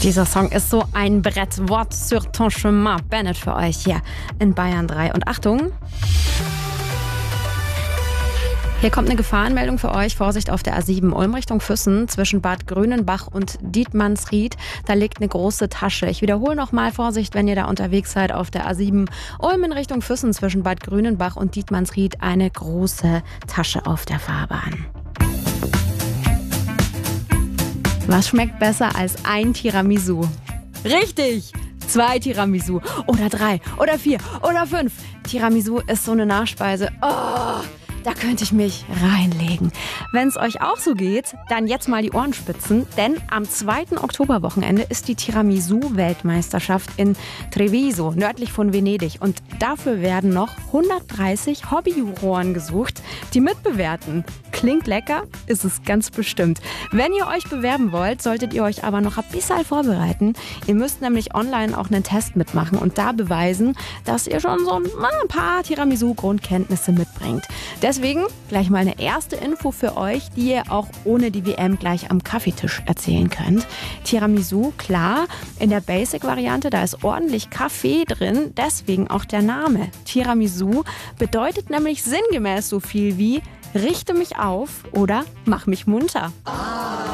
Dieser Song ist so ein Brett. Wort sur ton chemin. Bennett für euch hier in Bayern 3. Und Achtung! Hier kommt eine Gefahrenmeldung für euch. Vorsicht auf der A7 Ulm Richtung Füssen zwischen Bad Grünenbach und Dietmannsried. Da liegt eine große Tasche. Ich wiederhole nochmal, Vorsicht, wenn ihr da unterwegs seid auf der A7 Ulm in Richtung Füssen zwischen Bad Grünenbach und Dietmannsried. Eine große Tasche auf der Fahrbahn. Was schmeckt besser als ein Tiramisu? Richtig! 2 Tiramisu oder 3 oder 4 oder 5. Tiramisu ist so eine Nachspeise. Oh, da könnte ich mich reinlegen. Wenn es euch auch so geht, dann jetzt mal die Ohren spitzen, denn am 2. Oktoberwochenende ist die Tiramisu-Weltmeisterschaft in Treviso, nördlich von Venedig. Und dafür werden noch 130 Hobbyjuroren gesucht, die mitbewerten. Klingt lecker, ist es ganz bestimmt. Wenn ihr euch bewerben wollt, solltet ihr euch aber noch ein bisschen vorbereiten. Ihr müsst nämlich online auch einen Test mitmachen und da beweisen, dass ihr schon so ein paar Tiramisu-Grundkenntnisse mitbringt. Deswegen gleich mal eine erste Info für euch, die ihr auch ohne die WM gleich am Kaffeetisch erzählen könnt. Tiramisu, klar, in der Basic-Variante, da ist ordentlich Kaffee drin, deswegen auch der Name. Tiramisu bedeutet nämlich sinngemäß so viel wie richte mich auf oder mach mich munter.